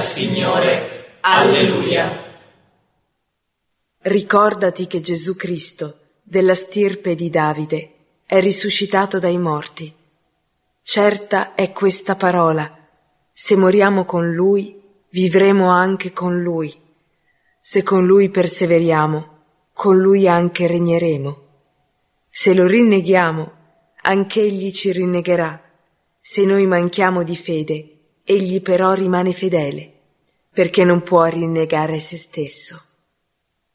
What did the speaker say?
al Signore. Alleluia. Ricordati che Gesù Cristo, della stirpe di Davide, è risuscitato dai morti. Certa è questa parola: se moriamo con Lui, vivremo anche con Lui. Se con Lui perseveriamo, con Lui anche regneremo. Se lo rinneghiamo, anche Egli ci rinnegherà. Se noi manchiamo di fede, Egli però rimane fedele, perché non può rinnegare se stesso.